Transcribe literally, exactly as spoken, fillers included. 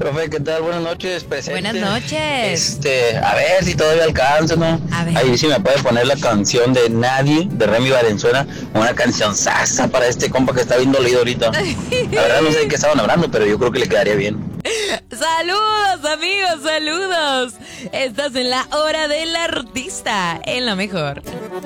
Profe, ¿qué tal? Buenas noches, presente. Buenas noches. Este, a ver si todavía alcanza, ¿no? A ver. Ahí sí me puede poner la canción de Nadie, de Remy Valenzuela, una canción sasa para este compa que está bien dolido ahorita. La verdad no sé de qué estaban hablando, pero yo creo que le quedaría bien. Saludos, amigos, saludos. Estás en la hora del artista, en la mejor.